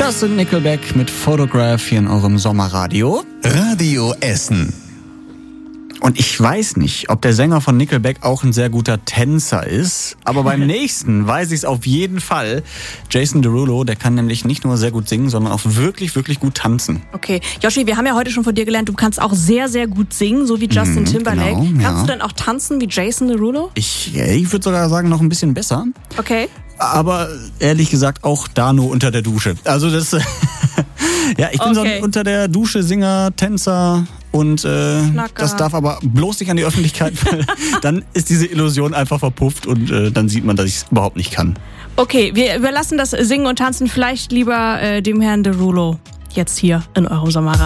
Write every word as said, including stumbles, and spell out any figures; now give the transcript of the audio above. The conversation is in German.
Das sind Nickelback mit Photograph hier in eurem Sommerradio. Radio Essen. Und ich weiß nicht, ob der Sänger von Nickelback auch ein sehr guter Tänzer ist, aber beim nächsten weiß ich es auf jeden Fall. Jason Derulo, der kann nämlich nicht nur sehr gut singen, sondern auch wirklich, wirklich gut tanzen. Okay, Yoshi, wir haben ja heute schon von dir gelernt, du kannst auch sehr, sehr gut singen, so wie Justin Mhm, Timberlake. genau, Kannst ja. du denn auch tanzen wie Jason Derulo? Ich, ich würde sogar sagen, noch ein bisschen besser. Okay. Aber ehrlich gesagt auch da nur unter der Dusche. Also das, ja, ich bin so Okay. ein unter der Dusche Singer, Tänzer und äh, Schnacker. das darf aber bloß nicht an die Öffentlichkeit, weil dann ist diese Illusion einfach verpufft und äh, dann sieht man, dass ich es überhaupt nicht kann. Okay, wir überlassen das Singen und Tanzen vielleicht lieber äh, dem Herrn Derulo jetzt hier in eurem Sommerradio.